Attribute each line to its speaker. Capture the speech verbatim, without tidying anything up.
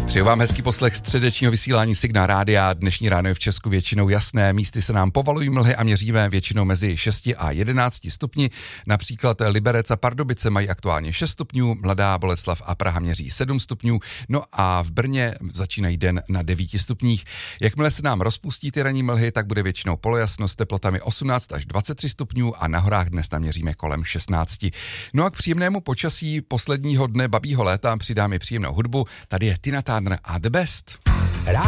Speaker 1: Přeju vám hezký poslech středečního vysílání Signál rádia. Dnešní ráno je v Česku většinou jasné, místy se nám povalují mlhy a měříme většinou mezi šesti a jedenácti stupni. Například Liberec a Pardubice mají aktuálně šest stupňů, Mladá Boleslav a Praha měří sedm stupňů, no a v Brně začínají den na devíti stupních. Jakmile se nám rozpustí ty ranní mlhy, tak bude většinou polojasno s teplotami osmnáct až dvacet tři stupňů a na horách dnes naměříme kolem šestnáct. No a k příjemnému počasí posledního dne babího léta přidám i příjemnou hudbu. Tady je Tina Turner a The Best.